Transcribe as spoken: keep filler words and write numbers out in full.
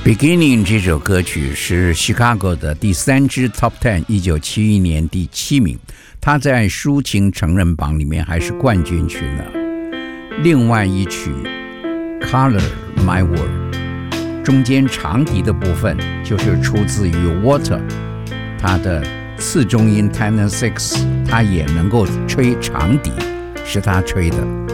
Beginning 这首歌曲是 Chicago 的第三支 Top Ten， 一九七一年第七名，它在抒情成人榜里面还是冠军曲呢。另外一曲 Color My World 中间长笛的部分就是出自于 Water， 它的次中音 Tenor Six， 它也能够吹长笛，是他吹的。